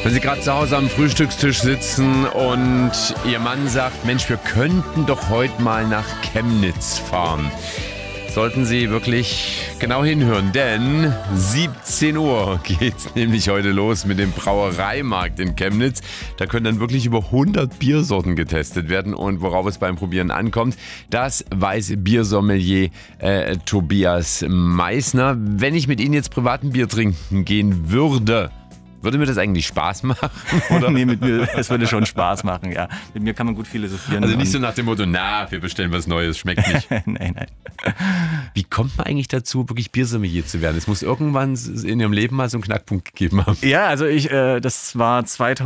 Wenn Sie gerade zu Hause am Frühstückstisch sitzen und Ihr Mann sagt, Mensch, wir könnten doch heute mal nach Chemnitz fahren, sollten Sie wirklich genau hinhören, denn 17 Uhr geht's nämlich heute los mit dem Brauereimarkt in Chemnitz. Da können dann wirklich über 100 Biersorten getestet werden und worauf es beim Probieren ankommt, das weiß Biersommelier Tobias Meissner. Wenn ich mit Ihnen jetzt privaten Bier trinken gehen würde mir das eigentlich Spaß machen? Oder? Nee, mit mir, es würde schon Spaß machen, ja. Mit mir kann man gut philosophieren. Also nicht so nach dem Motto, wir bestellen was Neues, schmeckt nicht. Nein. Wie kommt man eigentlich dazu, wirklich Biersommelier zu werden? Es muss irgendwann in Ihrem Leben mal so einen Knackpunkt gegeben haben. Ja, also das war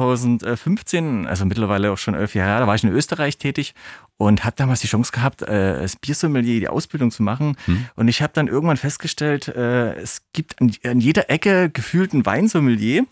2015, also mittlerweile auch schon 11 Jahre her, da war ich in Österreich tätig und habe damals die Chance gehabt, als Biersommelier die Ausbildung zu machen. Und ich habe dann irgendwann festgestellt, es gibt an jeder Ecke gefühlt einen Weinsommelier.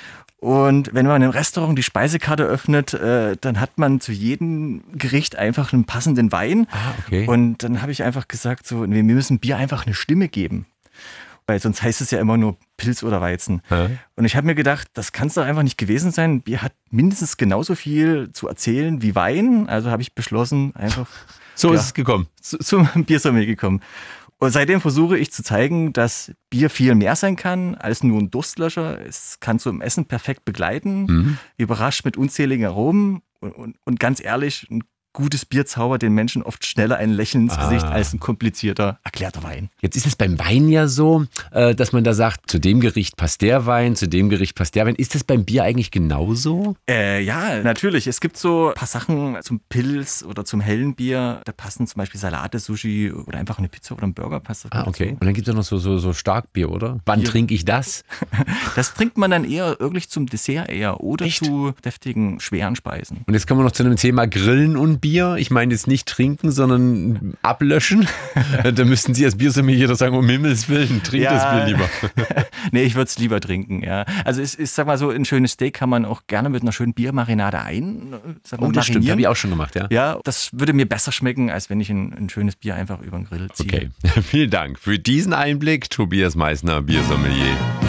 Und wenn man in einem Restaurant die Speisekarte öffnet, dann hat man zu jedem Gericht einfach einen passenden Wein. Okay. Und dann habe ich einfach gesagt, so, wir müssen Bier einfach eine Stimme geben. Weil sonst heißt es ja immer nur Pilz oder Weizen. Ja. Und ich habe mir gedacht, das kann es doch einfach nicht gewesen sein. Bier hat mindestens genauso viel zu erzählen wie Wein. Also habe ich beschlossen, einfach... So ist es gekommen. Zum Biersommelier gekommen. Und seitdem versuche ich zu zeigen, dass Bier viel mehr sein kann als nur ein Durstlöscher. Es kann zum Essen perfekt begleiten, überrascht mit unzähligen Aromen und ganz ehrlich, ein gutes Bier zaubert den Menschen oft schneller ein Lächeln ins Gesicht als ein komplizierter, erklärter Wein. Jetzt ist es beim Wein ja so, dass man da sagt, zu dem Gericht passt der Wein, zu dem Gericht passt der Wein. Ist das beim Bier eigentlich genauso? Ja, natürlich. Es gibt so ein paar Sachen zum Pilz oder zum hellen Bier. Da passen zum Beispiel Salate, Sushi oder einfach eine Pizza oder ein Burger. Passt das okay. Dazu. Und dann gibt es ja noch so Starkbier, oder? Wann trinke ich das? Das trinkt man dann eher wirklich zum Dessert oder zu deftigen, schweren Speisen. Und jetzt kommen wir noch zu einem Thema Grillen und Bier. Ich meine jetzt nicht trinken, sondern ablöschen. Da müssten Sie als Biersommelier doch sagen, um Himmels Willen, trink das Bier lieber. Nee, ich würde es lieber trinken, ja. Also ich sag mal so, ein schönes Steak kann man auch gerne mit einer schönen Biermarinade das stimmt, habe ich auch schon gemacht, ja. Ja, das würde mir besser schmecken, als wenn ich ein schönes Bier einfach über den Grill ziehe. Okay, vielen Dank für diesen Einblick, Tobias Meissner, Biersommelier.